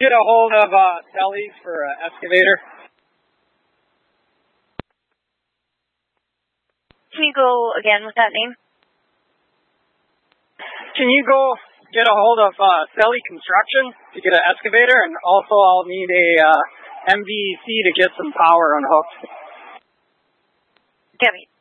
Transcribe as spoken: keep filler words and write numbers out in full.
get a hold of uh, Sellies for an excavator? Can you go again with that name? Can you go get a hold of uh, Selly Construction to get an excavator? And also I'll need a uh, M V E C to get some power unhooked. Debbie.